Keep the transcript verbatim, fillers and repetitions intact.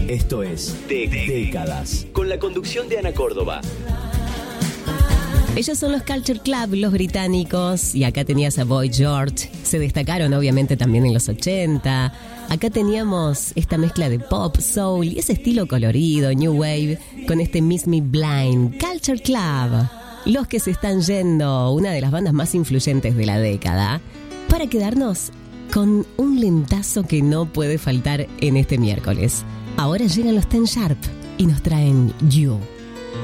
Esto es de Décadas, con la conducción de Ana Córdoba. Ellos son los Culture Club, los británicos, y acá tenías a Boy George. Se destacaron obviamente también en los ochenta. Acá teníamos esta mezcla de pop, soul y ese estilo colorido, new wave, con este Miss Me Blind. Culture Club, los que se están yendo, una de las bandas más influyentes de la década, para quedarnos con un lentazo que no puede faltar en este miércoles. Ahora llegan los Ten Sharp y nos traen You.